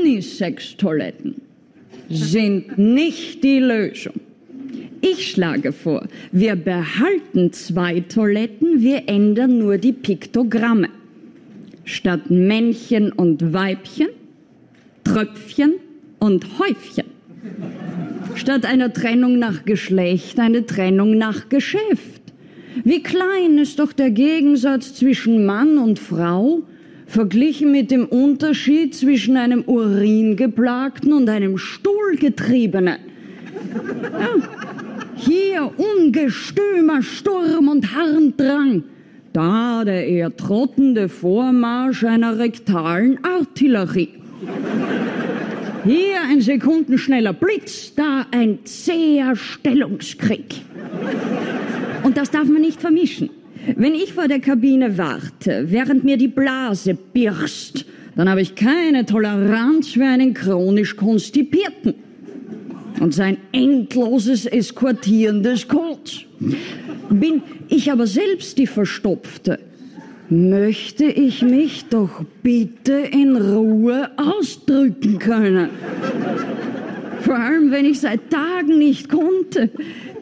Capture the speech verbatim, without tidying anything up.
Unisex-Toiletten sind nicht die Lösung. Ich schlage vor, wir behalten zwei Toiletten, wir ändern nur die Piktogramme. Statt Männchen und Weibchen, Tröpfchen und Häufchen. Statt einer Trennung nach Geschlecht, eine Trennung nach Geschäft. Wie klein ist doch der Gegensatz zwischen Mann und Frau, verglichen mit dem Unterschied zwischen einem Uringeplagten und einem Stuhlgetriebenen. Ja. Hier ungestümer Sturm und Harndrang, da der eher trottende Vormarsch einer rektalen Artillerie. Hier ein sekundenschneller Blitz, da ein zäher Stellungskrieg. Und das darf man nicht vermischen. Wenn ich vor der Kabine warte, während mir die Blase birst, dann habe ich keine Toleranz für einen chronisch Konstipierten und sein endloses Eskortieren des Kots. Bin ich aber selbst die Verstopfte, möchte ich mich doch bitte in Ruhe ausdrücken können. Vor allem, wenn ich seit Tagen nicht konnte.